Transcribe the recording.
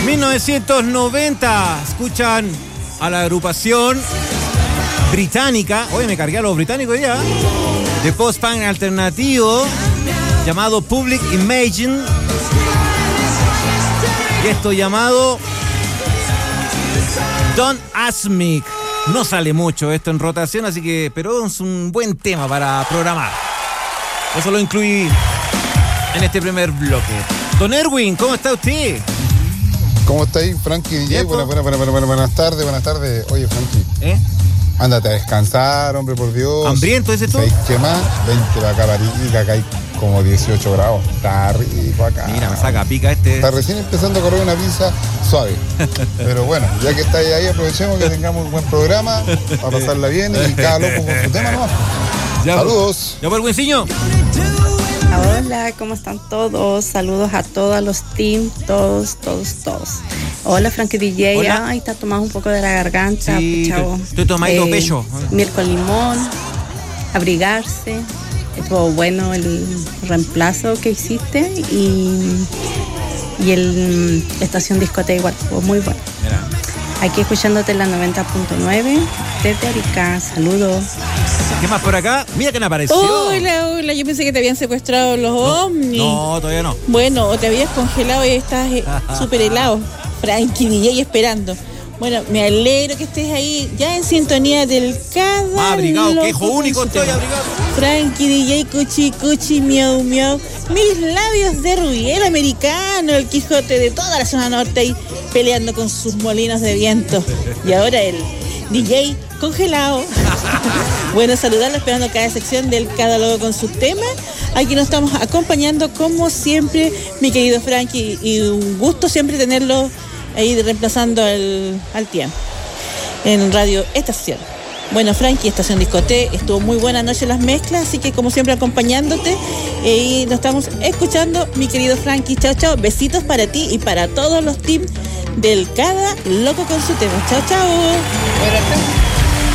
1990. Escuchan a la agrupación británica. Oye, me cargué a los británicos ya. De post-punk alternativo llamado Public Imagine. Y esto llamado Don't Ask Me. No sale mucho esto en rotación, así que, pero es un buen tema para programar. Eso lo incluí en este primer bloque. Don Erwin, ¿cómo está usted? ¿Cómo estáis, Frankie DJ? Buenas tardes. Oye, Frankie. Ándate a descansar, hombre, por Dios. ¿Hambriento ese tú? ¿Sabéis qué más? 20 para acá, Parica, acá hay como 18 grados. Está rico acá. Mira, me saca pica este. Está recién empezando a correr una pizza suave. Pero bueno, ya que estáis ahí, aprovechemos que tengamos un buen programa para pasarla bien y cada loco con su tema, ¿no? Saludos. Ya por el Winciño. Hola, ¿cómo están todos? Saludos a todos los teams, todos. Hola, Frankie DJ. Hola. Ay, está tomando un poco de la garganta. Sí, chavo. estoy tomando pecho. Miel con limón, abrigarse. Estuvo bueno el reemplazo que hiciste y la estación discoteca igual, estuvo muy bueno. Mira. Aquí escuchándote en la 90.9 desde Arica. Saludos. ¿Qué más por acá? Mira que me apareció. Hola, yo pensé que te habían secuestrado los ovnis. No, todavía no. Bueno, o te habías congelado y estás súper helado. Frankie DJ esperando. Bueno, me alegro que estés ahí ya en sintonía del cada Más abrigado, loco quejo con único su estoy tema. abrigado. Frankie DJ, cuchi, miau, miau. Mis labios de rubiero americano, el Quijote de toda la zona norte ahí peleando con sus molinos de viento. Y ahora el DJ congelado. Bueno, saludarlo, esperando cada sección del cada loco con su tema. Aquí nos estamos acompañando como siempre, mi querido Frankie, y un gusto siempre tenerlo ahí reemplazando al tiempo en Radio Estación. Bueno, Frankie, Estación Discoté, estuvo muy buena noche las mezclas, así que como siempre acompañándote y nos estamos escuchando, mi querido Frankie. Chao, besitos para ti y para todos los teams del cada loco con su tema. Chao. Buenas tardes.